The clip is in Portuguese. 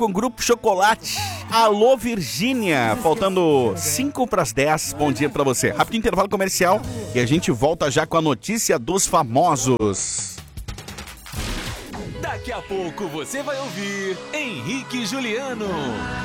com o Grupo Chocolate. Alô, Virgínia. Faltando 5 para as 10. Bom dia para você. Rápido intervalo comercial e a gente volta já com a notícia dos famosos. Daqui a pouco você vai ouvir Henrique e Juliano.